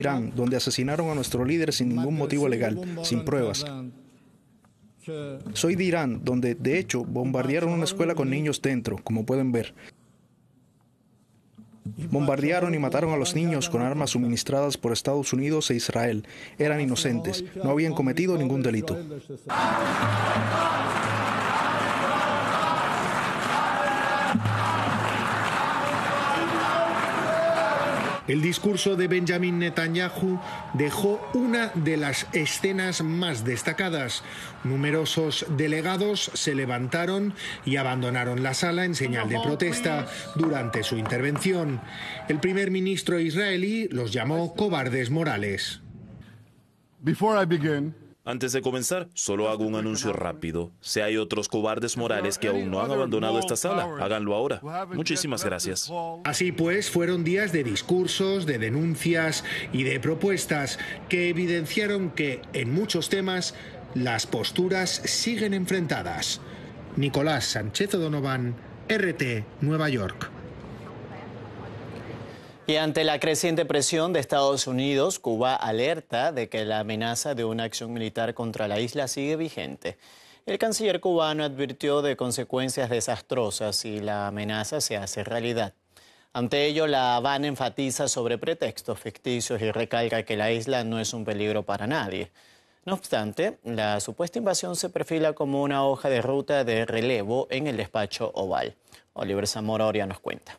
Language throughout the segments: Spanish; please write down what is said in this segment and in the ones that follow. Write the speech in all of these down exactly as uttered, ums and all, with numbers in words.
Irán, donde asesinaron a nuestro líder sin ningún motivo legal, sin pruebas. Soy de Irán, donde, de hecho, bombardearon una escuela con niños dentro, como pueden ver. Bombardearon y mataron a los niños con armas suministradas por Estados Unidos e Israel. Eran inocentes, no habían cometido ningún delito. El discurso de Benjamin Netanyahu dejó una de las escenas más destacadas. Numerosos delegados se levantaron y abandonaron la sala en señal de protesta durante su intervención. El primer ministro israelí los llamó cobardes morales. Before I begin, Antes de comenzar, solo hago un anuncio rápido. Si hay otros cobardes morales que aún no han abandonado esta sala, háganlo ahora. Muchísimas gracias. Así pues, fueron días de discursos, de denuncias y de propuestas que evidenciaron que, en muchos temas, las posturas siguen enfrentadas. Nicolás Sánchez O'Donovan, R T, Nueva York. Y ante la creciente presión de Estados Unidos, Cuba alerta de que la amenaza de una acción militar contra la isla sigue vigente. El canciller cubano advirtió de consecuencias desastrosas si la amenaza se hace realidad. Ante ello, La Habana enfatiza sobre pretextos ficticios y recalca que la isla no es un peligro para nadie. No obstante, la supuesta invasión se perfila como una hoja de ruta de relevo en el despacho Oval. Oliver Zamora Oria nos cuenta.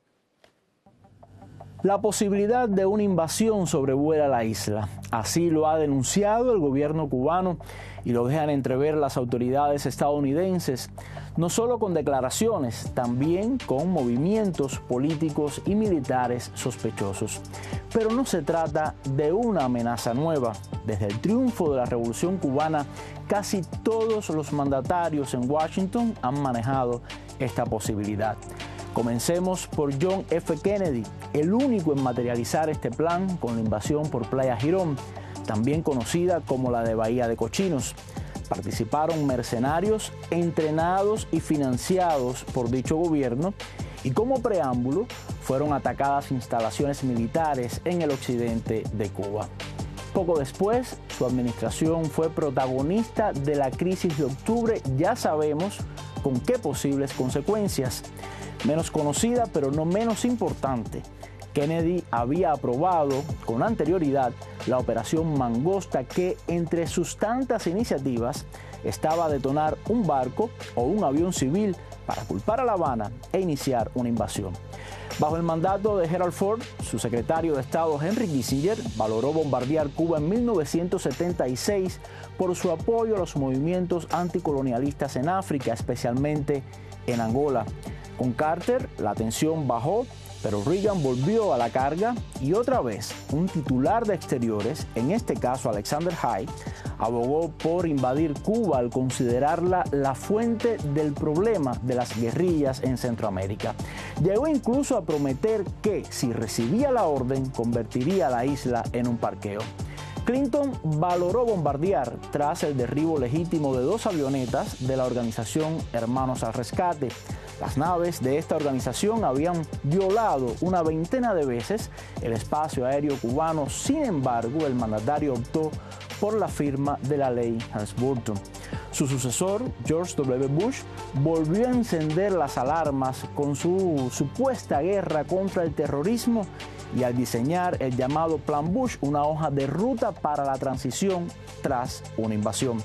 La posibilidad de una invasión sobrevuela la isla. Así lo ha denunciado el gobierno cubano y lo dejan entrever las autoridades estadounidenses, no solo con declaraciones, también con movimientos políticos y militares sospechosos. Pero no se trata de una amenaza nueva. Desde el triunfo de la Revolución Cubana, casi todos los mandatarios en Washington han manejado esta posibilidad. Comencemos por John F. Kennedy, el único en materializar este plan con la invasión por Playa Girón, también conocida como la de Bahía de Cochinos. Participaron mercenarios entrenados y financiados por dicho gobierno y como preámbulo fueron atacadas instalaciones militares en el occidente de Cuba. Poco después, su administración fue protagonista de la crisis de octubre, ya sabemos con qué posibles consecuencias. Menos conocida, pero no menos importante, Kennedy había aprobado con anterioridad la Operación Mangosta, que entre sus tantas iniciativas estaba a detonar un barco o un avión civil para culpar a La Habana e iniciar una invasión. Bajo el mandato de Gerald Ford, su secretario de Estado Henry Kissinger valoró bombardear Cuba en mil novecientos setenta y seis por su apoyo a los movimientos anticolonialistas en África, especialmente en Angola. Con Carter, la tensión bajó, pero Reagan volvió a la carga y otra vez un titular de Exteriores, en este caso Alexander Haig, abogó por invadir Cuba al considerarla la fuente del problema de las guerrillas en Centroamérica. Llegó incluso a prometer que, si recibía la orden, convertiría a la isla en un parqueo. Clinton valoró bombardear tras el derribo legítimo de dos avionetas de la organización Hermanos al Rescate. Las naves de esta organización habían violado una veintena de veces el espacio aéreo cubano. Sin embargo, el mandatario optó por la firma de la ley Helms-Burton. Su sucesor, George W. Bush, volvió a encender las alarmas con su supuesta guerra contra el terrorismo y al diseñar el llamado Plan Bush, una hoja de ruta para la transición tras una invasión.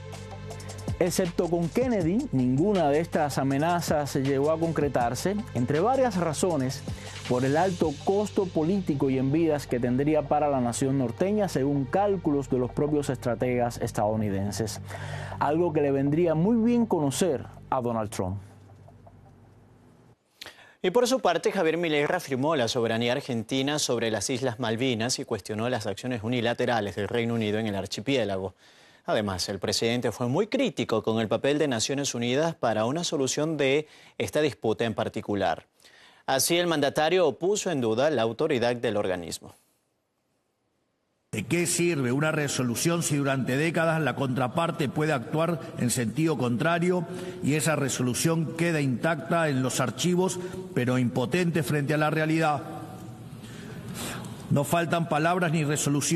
Excepto con Kennedy, ninguna de estas amenazas se llegó a concretarse, entre varias razones, por el alto costo político y en vidas que tendría para la nación norteña, según cálculos de los propios estrategas estadounidenses. Algo que le vendría muy bien conocer a Donald Trump. Y por su parte, Javier Milei reafirmó la soberanía argentina sobre las Islas Malvinas y cuestionó las acciones unilaterales del Reino Unido en el archipiélago. Además, el presidente fue muy crítico con el papel de Naciones Unidas para una solución de esta disputa en particular. Así, el mandatario puso en duda la autoridad del organismo. ¿De qué sirve una resolución si durante décadas la contraparte puede actuar en sentido contrario y esa resolución queda intacta en los archivos, pero impotente frente a la realidad? No faltan palabras ni resoluciones